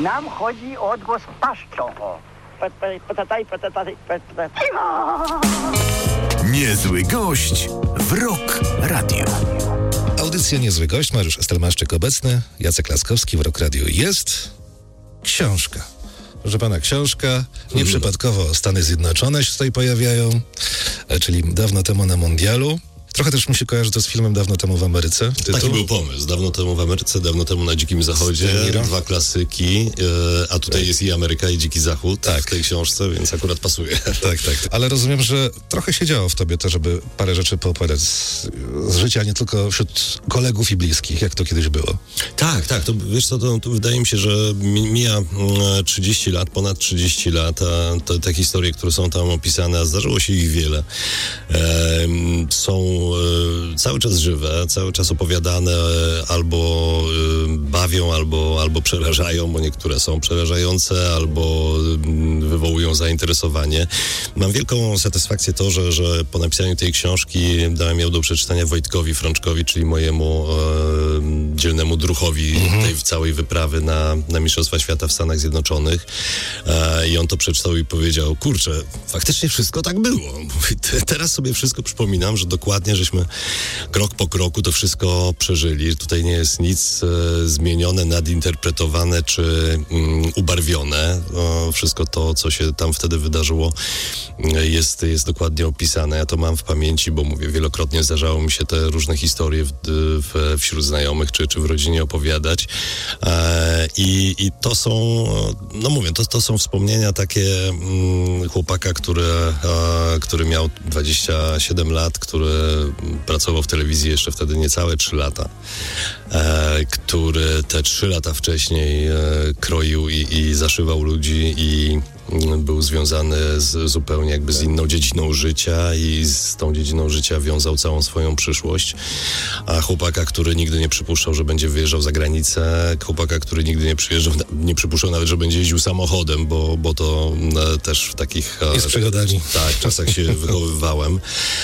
Nam chodzi o odgłos paszczą. O. Niezły gość w Rock Radio. Audycja Niezły Gość, Mariusz Estelmaszczyk obecny, Jacek Laskowski w Rock Radio. Jest książka. Proszę pana, książka, nieprzypadkowo Stany Zjednoczone się tutaj pojawiają, czyli dawno temu na mundialu. Trochę też mi się kojarzy to z filmem Dawno temu w Ameryce. Tytuł? Taki był pomysł. Dawno temu w Ameryce, dawno temu na Dzikim Zachodzie. Dwa klasyki, a tutaj jest i Ameryka, i Dziki Zachód w tej książce, więc akurat pasuje. Tak. Ale rozumiem, że trochę się działo w tobie to, żeby parę rzeczy poopowiadać z życia, nie tylko wśród kolegów i bliskich, jak to kiedyś było. Tak. To wiesz co, to wydaje mi się, że mija 30 lat, ponad 30 lat, a te historie, które są tam opisane, a zdarzyło się ich wiele, są cały czas żywe, cały czas opowiadane, albo bawią, albo przerażają, bo niektóre są przerażające, albo wywołują zainteresowanie. Mam wielką satysfakcję to, że po napisaniu tej książki dałem ją do przeczytania Wojtkowi Frączkowi, czyli mojemu dzielnemu druhowi tej całej wyprawy na Mistrzostwa Świata w Stanach Zjednoczonych. I on to przeczytał i powiedział, kurczę, faktycznie wszystko tak było. Teraz sobie wszystko przypominam, że dokładnie żeśmy krok po kroku to wszystko przeżyli. Tutaj nie jest nic zmienione, nadinterpretowane czy ubarwione. Wszystko to, co się tam wtedy wydarzyło, jest dokładnie opisane. Ja to mam w pamięci, bo mówię, wielokrotnie zdarzało mi się te różne historie wśród znajomych czy w rodzinie opowiadać. I to są, no mówię, to są wspomnienia takie chłopaka, który miał 27 lat, który pracował w telewizji jeszcze wtedy niecałe 3 lata, który te 3 lata wcześniej kroił i zaszywał ludzi i był związany zupełnie jakby z inną dziedziną życia i z tą dziedziną życia wiązał całą swoją przyszłość. A chłopaka, który nigdy nie przypuszczał, że będzie wyjeżdżał za granicę, chłopaka, który nigdy nie przypuszczał nawet, że będzie jeździł samochodem, bo to też w takich z przygodami. Tak, czasach się wychowywałem.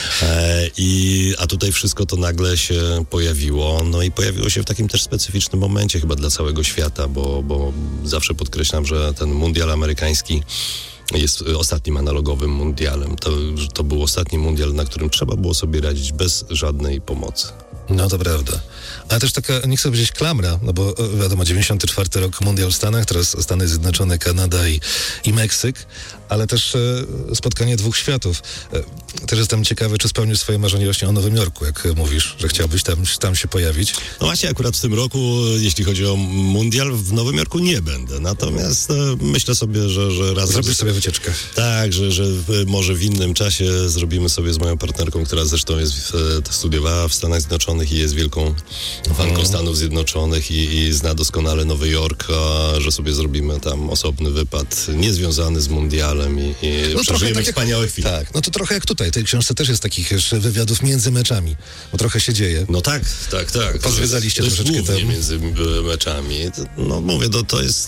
A tutaj wszystko to nagle się pojawiło. No i pojawiło się w takim też specyficznym momencie chyba dla całego świata, bo zawsze podkreślam, że ten mundial amerykański jest ostatnim analogowym mundialem. To był ostatni mundial, na którym trzeba było sobie radzić bez żadnej pomocy. No to prawda. Ale też taka, nie chcę powiedzieć klamra, no bo wiadomo, 94 rok mundial w Stanach, teraz Stany Zjednoczone, Kanada i Meksyk, ale też spotkanie dwóch światów. Też jestem ciekawy, czy spełnisz swoje marzenie właśnie o Nowym Jorku, jak mówisz, że chciałbyś tam się pojawić. No właśnie, akurat w tym roku, jeśli chodzi o mundial, w Nowym Jorku nie będę. Natomiast myślę sobie, że raz... Zrobisz sobie wycieczkę. Tak, że może w innym czasie zrobimy sobie z moją partnerką, która zresztą studiowała w Stanach Zjednoczonych i jest wielką fanką Stanów Zjednoczonych i zna doskonale Nowy Jork, że sobie zrobimy tam osobny wypad, niezwiązany z mundialem i przeżyjemy wspaniałe chwile. Tak, no to trochę jak tutaj. W tej książce też jest takich wywiadów między meczami, bo trochę się dzieje. No tak. Pozwiedzaliście troszeczkę tam. Między meczami. No mówię, to jest...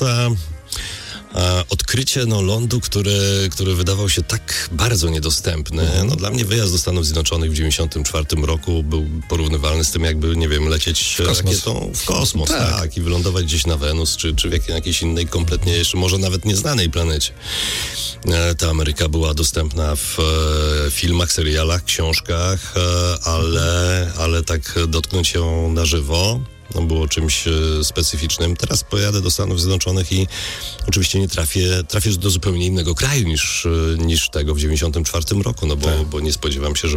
odkrycie lądu, który wydawał się tak bardzo niedostępny. No, dla mnie wyjazd do Stanów Zjednoczonych w 94 roku był porównywalny z tym, jakby, nie wiem, lecieć rakietą w kosmos, tak, i wylądować gdzieś na Wenus, czy w jakiejś innej kompletnie jeszcze może nawet nieznanej planecie. Ta Ameryka była dostępna w filmach, serialach, książkach, ale tak dotknąć ją na żywo było czymś specyficznym. Teraz pojadę do Stanów Zjednoczonych i oczywiście nie trafię do zupełnie innego kraju niż tego w 94 roku, bo nie spodziewam się,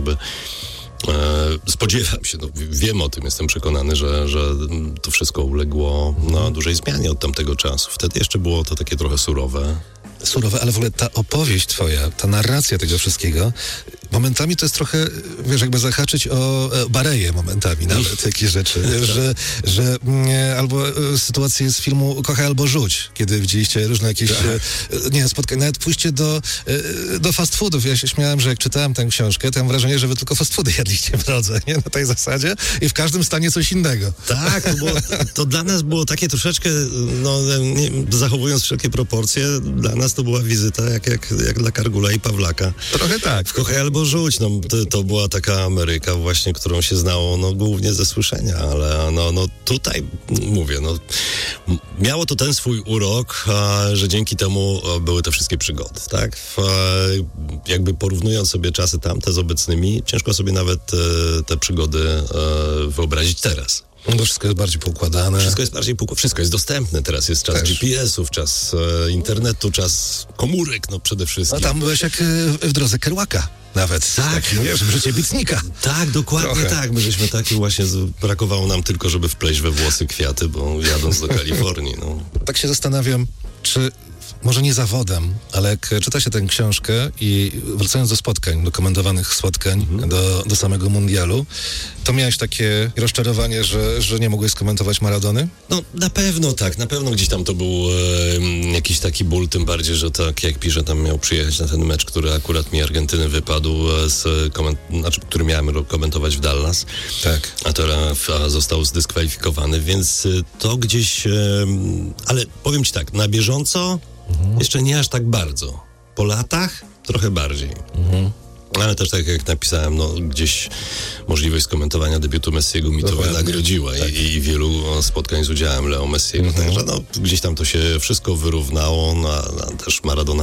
spodziewam się, wiem o tym, jestem przekonany, że to wszystko uległo dużej zmianie od tamtego czasu. Wtedy jeszcze było to takie trochę surowe, ale w ogóle ta opowieść twoja, ta narracja tego wszystkiego, momentami to jest trochę, wiesz, jakby zahaczyć o Bareję momentami nawet, jakieś rzeczy, że albo sytuacje z filmu Kochaj albo rzuć, kiedy widzieliście różne jakieś, spotkania, nawet pójście do fast foodów. Ja się śmiałem, że jak czytałem tę książkę, to mam wrażenie, że wy tylko fast foody jedliście w drodze, nie? Na tej zasadzie i w każdym stanie coś innego. Tak, to dla nas było takie troszeczkę, zachowując wszelkie proporcje, dla nas nas to była wizyta jak dla Kargula i Pawlaka. Trochę tak. W Kochaj albo rzuć, no to była taka Ameryka właśnie, którą się znało, no głównie ze słyszenia, ale no tutaj mówię, no miało to ten swój urok, że dzięki temu były te wszystkie przygody, tak? Jakby porównując sobie czasy tamte z obecnymi, ciężko sobie nawet te przygody wyobrazić teraz. No wszystko jest bardziej poukładane. Wszystko jest dostępne. Teraz jest czas Też. GPS-ów, czas internetu, czas komórek, no przede wszystkim. No tam byłeś jak w drodze Kerouaka nawet. Tak. Wiesz, życie bitnika. Tak, dokładnie Trochę. tak. My żeśmy taki właśnie, brakowało nam tylko, żeby wpleść we włosy kwiaty, bo jadąc do Kalifornii, no. Tak się zastanawiam, czy może nie zawodem, ale jak czyta się tę książkę i wracając do spotkań, do komentowanych spotkań, do samego mundialu, to miałeś takie rozczarowanie, że nie mogłeś skomentować Maradony? No na pewno tak, na pewno gdzieś tam to był jakiś taki ból, tym bardziej, że tak jak pisze, tam miał przyjechać na ten mecz, który akurat mi Argentyny wypadł, który miałem komentować w Dallas. Tak. A teraz został zdyskwalifikowany, więc to gdzieś, ale powiem ci tak, na bieżąco jeszcze nie aż tak bardzo. Po latach trochę bardziej. Ale też tak jak napisałem, no gdzieś możliwość skomentowania debiutu Messiego mi to wynagrodziła i wielu spotkań z udziałem Leo Messiego. Także no gdzieś tam to się wszystko wyrównało, a też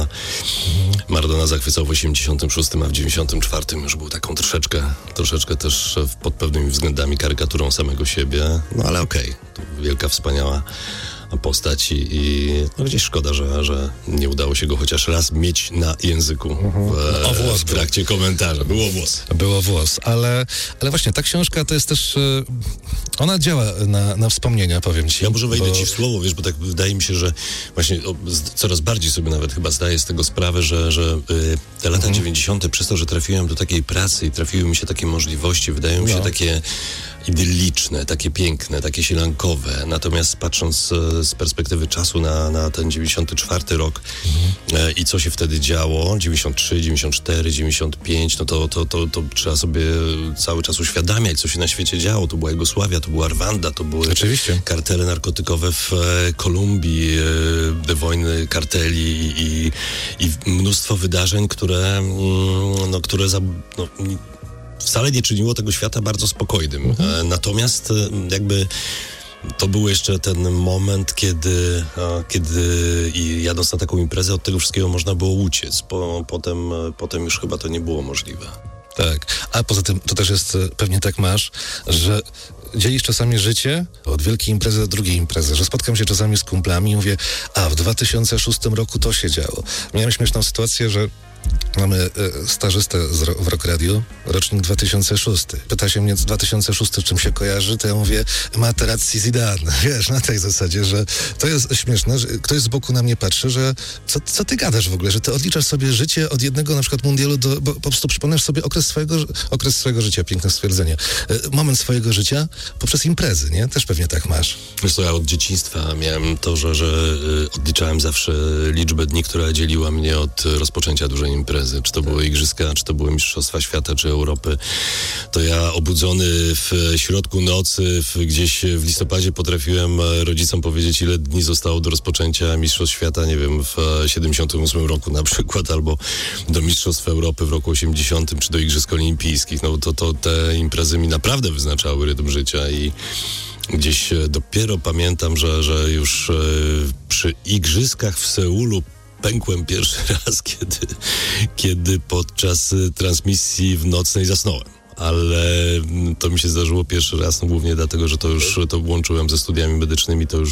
Maradona zachwycał w 86, a w 94 już był taką troszeczkę też pod pewnymi względami karykaturą samego siebie. No ale okej, to wielka, wspaniała postać i no gdzieś szkoda, że nie udało się go chociaż raz mieć na języku w trakcie komentarza. Było włos. Ale właśnie ta książka to jest też, ona działa na wspomnienia, powiem ci. Ja może wejdę ci w słowo, wiesz, bo tak wydaje mi się, że właśnie coraz bardziej sobie nawet chyba zdaję z tego sprawę, że te lata 90. przez to, że trafiłem do takiej pracy i trafiły mi się takie możliwości, wydają mi się takie idylliczne, takie piękne, takie sielankowe. Natomiast patrząc z perspektywy czasu na ten 94 rok i co się wtedy działo, 93, 94, 95, no to trzeba sobie cały czas uświadamiać, co się na świecie działo. To była Jugosławia, to była Rwanda, to były kartele narkotykowe w Kolumbii, wojny karteli i mnóstwo wydarzeń, które wcale nie czyniło tego świata bardzo spokojnym. Natomiast jakby to był jeszcze ten moment, kiedy jadąc na taką imprezę, od tego wszystkiego można było uciec. Potem już chyba to nie było możliwe. Tak, a poza tym to też jest, pewnie tak masz, że dzielisz czasami życie od wielkiej imprezy do drugiej imprezy, że spotkam się czasami z kumplami i mówię, w 2006 roku to się działo. Miałem śmieszną sytuację, że mamy stażystę w Rock Radio, rocznik 2006. Pyta się mnie, 2006 czym się kojarzy, to ja mówię, Materazzi Zidane. Wiesz, na tej zasadzie, że to jest śmieszne, że ktoś z boku na mnie patrzy, że co ty gadasz w ogóle, że ty odliczasz sobie życie od jednego na przykład mundialu bo po prostu przypominasz sobie okres swojego życia, piękne stwierdzenie. Moment swojego życia poprzez imprezy, nie? Też pewnie tak masz. Wiesz co, ja od dzieciństwa miałem to, że odliczałem zawsze liczbę dni, która dzieliła mnie od rozpoczęcia dużej imprezy. Czy to były Igrzyska, czy to były Mistrzostwa Świata, czy Europy. To ja obudzony w środku nocy, gdzieś w listopadzie potrafiłem rodzicom powiedzieć, ile dni zostało do rozpoczęcia Mistrzostw Świata, nie wiem, w 78 roku na przykład, albo do Mistrzostw Europy w roku 80, czy do Igrzysk Olimpijskich. No to te imprezy mi naprawdę wyznaczały rytm życia i gdzieś dopiero pamiętam, że już przy Igrzyskach w Seulu pękłem pierwszy raz, kiedy podczas transmisji w nocnej zasnąłem. Ale to mi się zdarzyło pierwszy raz, głównie dlatego, że to łączyłem ze studiami medycznymi, to już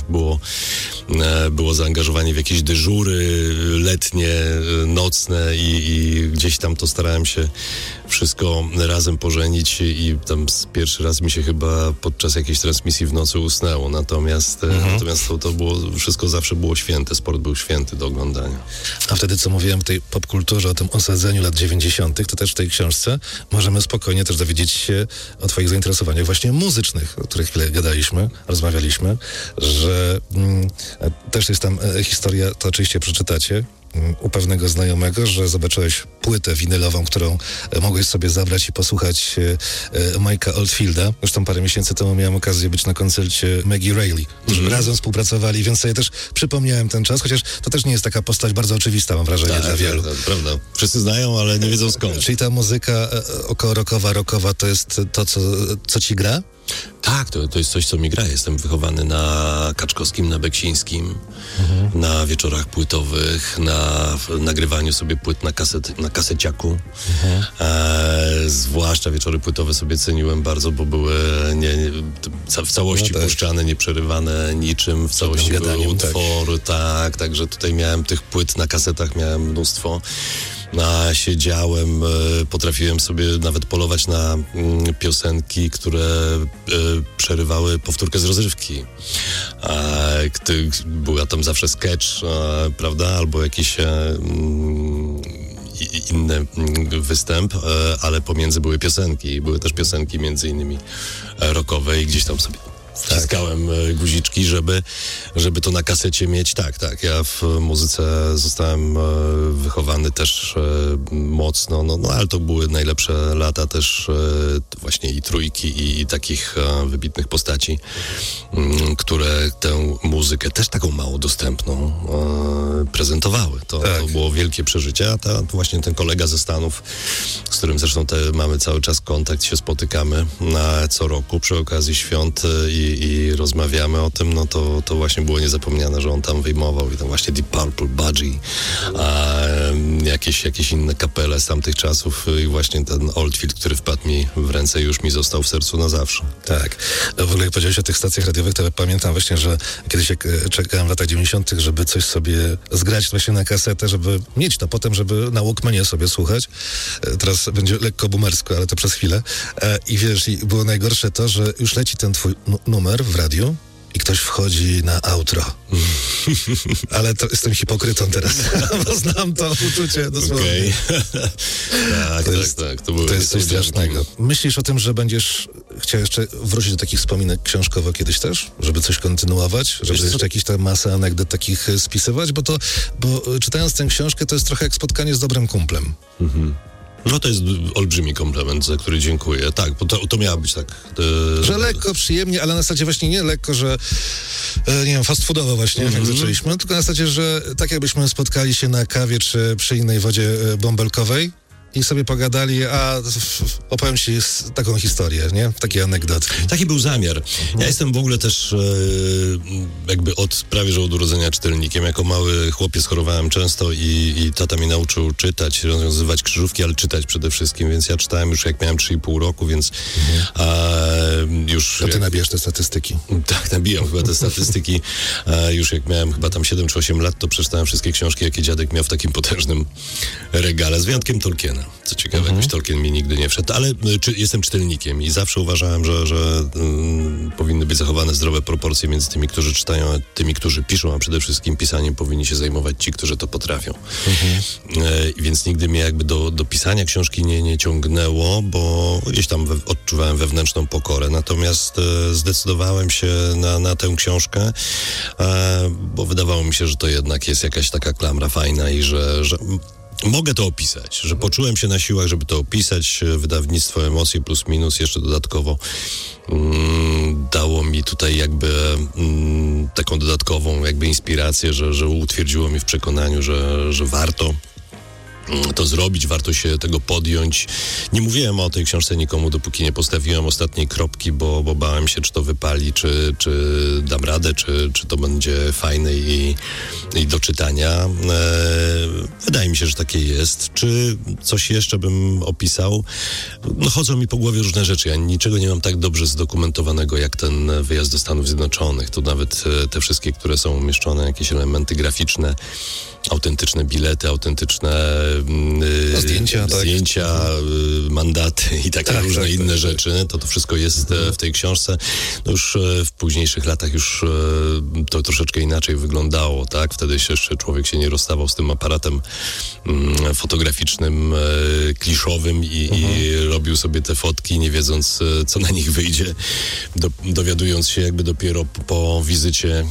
było zaangażowanie w jakieś dyżury letnie, nocne i gdzieś tam to starałem się wszystko razem pożenić i tam pierwszy raz mi się chyba podczas jakiejś transmisji w nocy usnęło. Natomiast to było, wszystko zawsze było święte, sport był święty do oglądania. A wtedy, co mówiłem o tej popkulturze, o tym osadzeniu lat 90., to też w tej książce możemy spokojnie też dowiedzieć się o twoich zainteresowaniach właśnie muzycznych, o których chwilę gadaliśmy, rozmawialiśmy, że też jest tam historia, to oczywiście przeczytacie, u pewnego znajomego, że zobaczyłeś płytę winylową, którą mogłeś sobie zabrać i posłuchać Mike'a Oldfielda. Zresztą parę miesięcy temu miałem okazję być na koncercie Maggie Reilly, którzy razem współpracowali, więc sobie też przypomniałem ten czas, chociaż to też nie jest taka postać bardzo oczywista, mam wrażenie, dla wielu. Tak, prawda. Wszyscy znają, ale nie wiedzą skąd. Czyli ta muzyka około rockowa to jest to, co ci gra? Tak, to jest coś, co mi gra. Jestem wychowany na Kaczkowskim, na Beksińskim, na wieczorach płytowych, na nagrywaniu sobie płyt na kaseciaku. Zwłaszcza wieczory płytowe sobie ceniłem bardzo, bo były w całości puszczane, nieprzerywane niczym, w całości były utwory, tak. Także tutaj miałem tych płyt na kasetach, miałem mnóstwo. Siedziałem, potrafiłem sobie nawet polować na piosenki, które przerywały powtórkę z rozrywki. Była tam zawsze sketch, prawda, albo jakiś inny występ, ale pomiędzy były piosenki. Były też piosenki między innymi rockowe i gdzieś tam sobie wciskałem guziczki, żeby to na kasecie mieć. Tak. Ja w muzyce zostałem wychowany też mocno, ale to były najlepsze lata też właśnie i Trójki i takich wybitnych postaci, które tę muzykę też taką mało dostępną prezentowały. To było wielkie przeżycie, a właśnie ten kolega ze Stanów, z którym zresztą mamy cały czas kontakt, się spotykamy co roku przy okazji świąt i rozmawiamy o tym, to właśnie było niezapomniane, że on tam wyjmował i tam właśnie Deep Purple, Budgie, jakieś inne kapele z tamtych czasów i właśnie ten Oldfield, który wpadł mi w ręce i już mi został w sercu na zawsze. Tak. W ogóle jak powiedziałeś o tych stacjach radiowych, to pamiętam właśnie, że kiedyś jak czekałem w latach 90., żeby coś sobie zgrać właśnie na kasetę, żeby mieć to potem, żeby na Walkmanie sobie słuchać. Teraz będzie lekko boomersko, ale to przez chwilę. I wiesz, i było najgorsze to, że już leci ten twój numer w radiu i ktoś wchodzi na outro. Ale to jestem hipokrytą teraz, bo znam to uczucie dosłownie. Tak. To jest coś strasznego. Myślisz o tym, że będziesz chciał jeszcze wrócić do takich wspominek książkowo kiedyś też? Żeby coś kontynuować? Żeby jeszcze jakieś tam masę anegdot takich spisywać? Bo czytając tę książkę, to jest trochę jak spotkanie z dobrym kumplem. No to jest olbrzymi komplement, za który dziękuję. Tak, bo to miało być tak. Że lekko, przyjemnie, ale na zasadzie właśnie nie lekko, że nie wiem, fast foodowo właśnie, jak zaczęliśmy, tylko na zasadzie, że tak jakbyśmy spotkali się na kawie czy przy innej wodzie bąbelkowej i sobie pogadali, opowiem ci taką historię, nie? Takie anegdotki. Taki był zamiar. Ja jestem w ogóle też jakby prawie że od urodzenia czytelnikiem. Jako mały chłopiec chorowałem często i tata mi nauczył czytać, rozwiązywać krzyżówki, ale czytać przede wszystkim, więc ja czytałem już jak miałem 3,5 roku, więc już... To ty nabijasz te statystyki. Tak, nabijam chyba te statystyki. Już jak miałem chyba tam 7 czy 8 lat, to przeczytałem wszystkie książki, jakie dziadek miał w takim potężnym regale, z wyjątkiem Tolkiena. Co ciekawe, jakoś Tolkien mi nigdy nie wszedł, ale jestem czytelnikiem i zawsze uważałem, że powinny być zachowane zdrowe proporcje między tymi, którzy czytają, a tymi, którzy piszą, a przede wszystkim pisaniem powinni się zajmować ci, którzy to potrafią. Więc nigdy mnie jakby do pisania książki nie ciągnęło, bo gdzieś tam odczuwałem wewnętrzną pokorę. Natomiast zdecydowałem się na tę książkę, bo wydawało mi się, że to jednak jest jakaś taka klamra fajna i że mogę to opisać, że poczułem się na siłach, żeby to opisać. Wydawnictwo Emocje Plus Minus jeszcze dodatkowo dało mi tutaj jakby taką dodatkową jakby inspirację, że utwierdziło mnie w przekonaniu, że warto to zrobić, warto się tego podjąć. Nie mówiłem o tej książce nikomu, dopóki nie postawiłem ostatniej kropki, bo bałem się, czy to wypali, czy dam radę, czy to będzie fajne i do czytania. Wydaje mi się, że takie jest. Czy coś jeszcze bym opisał? No chodzą mi po głowie różne rzeczy. Ja niczego nie mam tak dobrze zdokumentowanego, jak ten wyjazd do Stanów Zjednoczonych. To nawet te wszystkie, które są umieszczone, jakieś elementy graficzne, autentyczne bilety, autentyczne zdjęcia, mandaty i takie różne inne rzeczy. To wszystko jest w tej książce. No już w późniejszych latach już to troszeczkę inaczej wyglądało, tak? Wtedy jeszcze człowiek się nie rozstawał z tym aparatem fotograficznym, kliszowym i robił sobie te fotki, nie wiedząc, co na nich wyjdzie, dowiadując się jakby dopiero po wizycie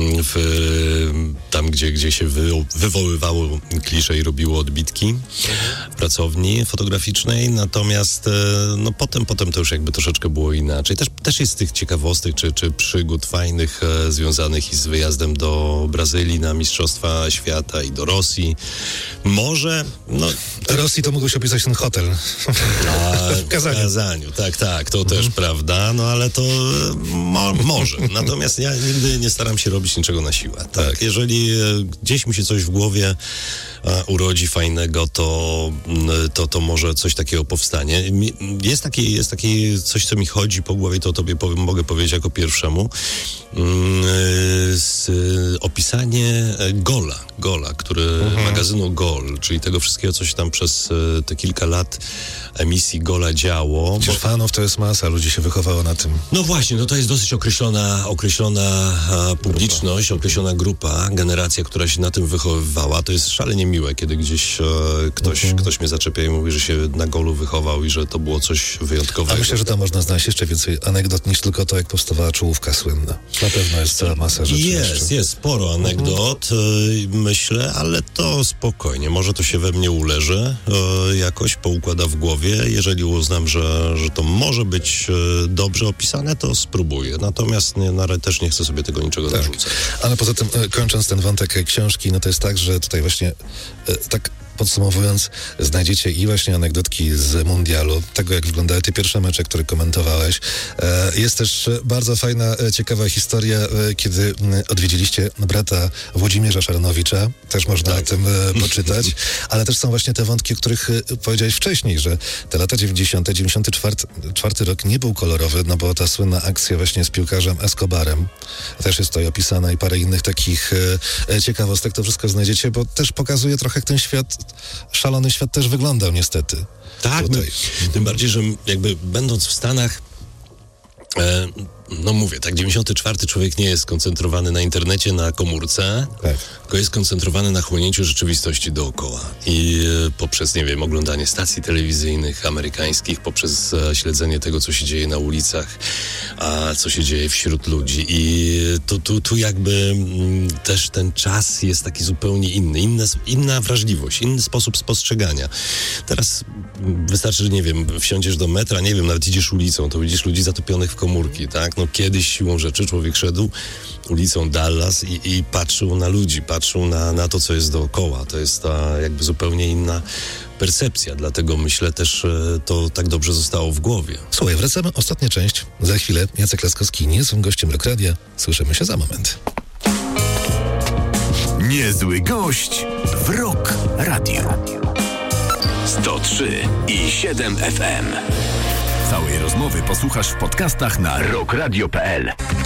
tam, gdzie się wywoływało klisze i robiło odbitki w pracowni fotograficznej, natomiast no potem to już jakby troszeczkę było inaczej. Też jest tych ciekawostek czy przygód fajnych związanych i z wyjazdem do Brazylii na Mistrzostwa Świata i do Rosji. Może, Rosji to mógłbyś opisać ten hotel. W Kazaniu. Tak, to też prawda, no ale to może. Natomiast ja nigdy nie staram się robić niczego na siłę. Tak? Jeżeli gdzieś mi się coś w głowie urodzi fajnego, to może coś takiego powstanie. Jest takie coś, co mi chodzi po głowie, to tobie mogę powiedzieć jako pierwszemu. Opisanie Gola, magazynu Gol, czyli tego wszystkiego, co się tam przez te kilka lat emisji Gola działo. Przecież fanów to jest masa, ludzi się wychowało na tym. No właśnie, to jest dosyć określona publiczność, określona grupa, generacja, która się na tym wychowywała. To jest szalenie miłe, kiedy gdzieś ktoś mnie zaczepia i mówi, że się na Golu wychował i że to było coś wyjątkowego. A myślę, że tam można znaleźć jeszcze więcej anegdot niż tylko to, jak powstawała czołówka słynna. Na pewno jest cała masa rzeczy. Jest sporo anegdot, myślę, ale to spokojnie. Może to się we mnie uleży, jakoś poukłada w głowie. Jeżeli uznam, że to może być dobrze opisane, to spróbuję. Natomiast też nie chcę sobie tego niczego narzucać. Ale poza tym, kończąc ten wątek książki, to jest tak, że tutaj właśnie tak podsumowując, znajdziecie i właśnie anegdotki z mundialu, tego jak wyglądały te pierwsze mecze, które komentowałeś. Jest też bardzo fajna, ciekawa historia, kiedy odwiedziliście brata Włodzimierza Szaranowicza. Też można o tym poczytać. Ale też są właśnie te wątki, o których powiedziałeś wcześniej, że te lata 90., 94 rok nie był kolorowy, no bo ta słynna akcja właśnie z piłkarzem Escobarem też jest tutaj opisana i parę innych takich ciekawostek. To wszystko znajdziecie, bo też pokazuje trochę, jak ten świat, szalony świat też wyglądał niestety. Tak, tym bardziej, że jakby będąc w Stanach, mówię, 94 człowiek nie jest skoncentrowany na internecie, na komórce, tylko jest skoncentrowany na chłonięciu rzeczywistości dookoła. I poprzez, oglądanie stacji telewizyjnych amerykańskich, poprzez śledzenie tego, co się dzieje na ulicach, a co się dzieje wśród ludzi. I tu jakby też ten czas jest taki zupełnie inny, inna wrażliwość, inny sposób spostrzegania. Teraz wystarczy, że wsiądziesz do metra, nawet idziesz ulicą, to widzisz ludzi zatopionych w komórki, tak? Kiedyś siłą rzeczy człowiek szedł ulicą Dallas i patrzył na ludzi, patrzył na to, co jest dookoła. To jest ta jakby zupełnie inna percepcja, dlatego myślę też, to tak dobrze zostało w głowie. Słuchaj, wracamy, ostatnia część. Za chwilę Jacek Laskowski, niezłym gościem Rock Radia. Słyszymy się za moment. Niezły gość w Rock Radio. 103,7 FM. Całej rozmowy posłuchasz w podcastach na rockradio.pl.